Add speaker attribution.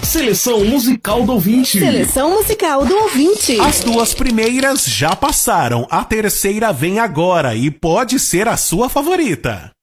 Speaker 1: Seleção musical do ouvinte.
Speaker 2: Seleção musical do ouvinte.
Speaker 3: As duas primeiras já passaram, a terceira vem agora e pode ser a sua favorita.